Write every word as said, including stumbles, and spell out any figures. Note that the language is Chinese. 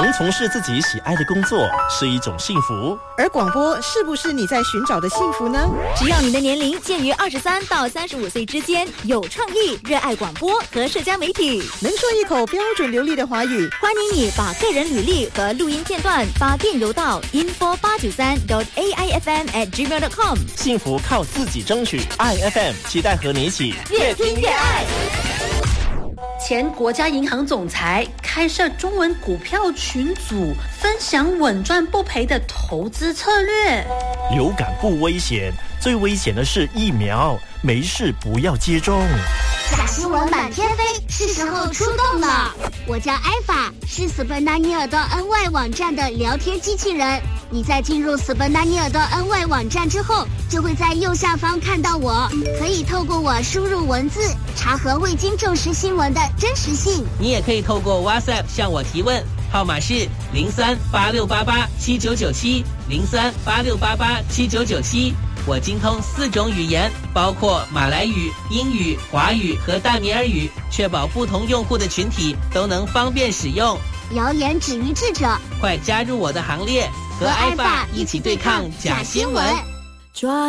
能从事自己喜爱的工作是一种幸福。 而广播是不是你在寻找的幸福呢？ 只要你的年龄介于二十三到三十五岁之间，有创意，热爱广播和社交媒体， 能说一口标准流利的华语， 欢迎你把个人履历和录音片段发电邮到 info 八九三 dot a i f m at gmail dot com。 幸福靠自己争取，I F M 期待和你一起越听越爱。 前国家银行总裁开设中文股票群组，分享稳赚不赔的投资策略。 流感不危险，最危险的是疫苗，没事不要接种。 假新闻满天飞，是时候出动了。我叫艾法，是斯本达尼尔的 N Y 网站的聊天机器人。你在进入斯本达尼尔的 N Y 网站之后，就会在右下方看到我，可以透过我输入文字查核未经证实新闻的真实性。 你也可以透过 WhatsApp 向我提问，号码是零三八六八八七九九七零三八六八八七九九七。我精通四种语言，包括马来语、英语、华语和大米尔语，确保不同用户的群体都能方便使用。 谣言止于智者， 快加入我的行列，和艾爸一起对抗假新闻。